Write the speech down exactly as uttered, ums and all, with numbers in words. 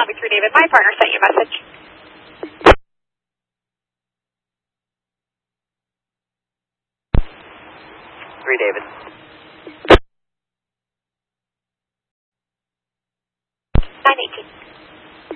Lobby three, David. My partner sent you a message. three, David.